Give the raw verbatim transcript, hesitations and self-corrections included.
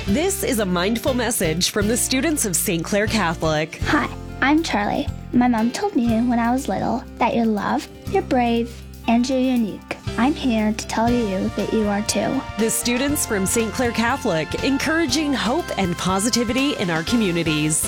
This is a mindful message from the students of Saint Clair Catholic. Hi, I'm Charlie. My mom told me when I was little that you're loved, you're brave, and you're unique. I'm here to tell you that you are too. The students from Saint Clair Catholic, encouraging hope and positivity in our communities.